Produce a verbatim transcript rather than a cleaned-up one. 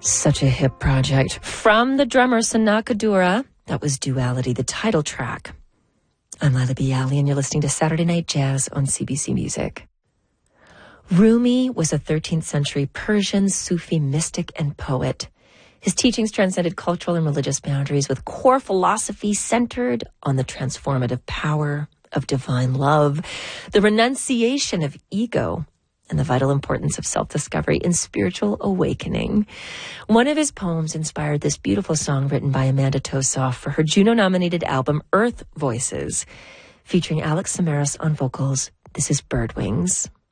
Such a hip project. From the drummer Sanaka Dura, that was Duality, the title track. I'm Lila Bialy, and you're listening to Saturday Night Jazz on C B C Music. Rumi was a thirteenth century Persian Sufi mystic and poet. His teachings transcended cultural and religious boundaries with core philosophy centered on the transformative power of divine love, the renunciation of ego, and the vital importance of self-discovery in spiritual awakening. One of his poems inspired this beautiful song written by Amanda Tosoff for her Juno-nominated album Earth Voices, featuring Alex Samaras on vocals. This is Bird Wings.